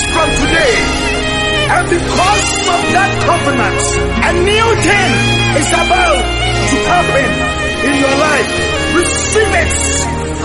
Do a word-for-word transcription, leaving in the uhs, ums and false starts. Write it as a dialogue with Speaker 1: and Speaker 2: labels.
Speaker 1: from today. And because of that covenant, a new thing is about to happen in your life. Receive it.